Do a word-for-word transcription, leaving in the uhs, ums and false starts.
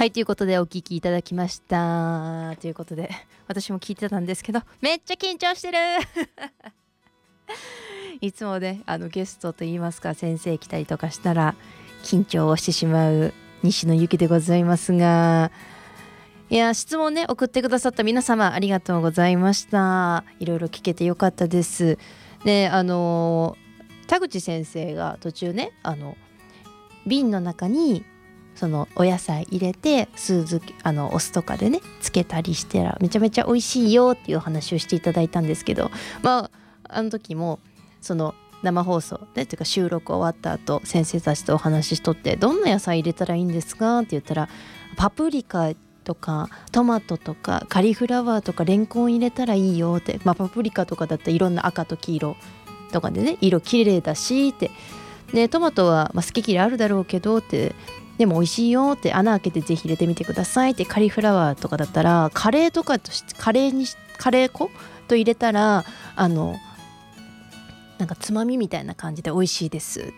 はい、ということでお聞きいただきましたということで、私も聞いてたんですけどめっちゃ緊張してるいつもねあのゲストといいますか先生来たりとかしたら緊張をしてしまう西野由紀でございますが、いや質問ね送ってくださった皆様ありがとうございました。いろいろ聞けてよかったです。であの田口先生が途中ねあの瓶の中にそのお野菜入れて酢漬けあのお酢とかでねつけたりしてらめちゃめちゃ美味しいよっていう話をしていただいたんですけど、まああの時もその生放送でというか収録終わった後先生たちとお話ししとって、どんな野菜入れたらいいんですかって言ったら、パプリカとかトマトとかカリフラワーとかレンコン入れたらいいよって、まあ、パプリカとかだったらいろんな赤と黄色とかでね色綺麗だしって、でトマトはまあ好き嫌いあるだろうけどって、でも美味しいよって、穴開けてぜひ入れてみてくださいって、カリフラワーとかだったらカレーとかとしてカレーにカレー粉と入れたらあのなんかつまみみたいな感じで美味しいですって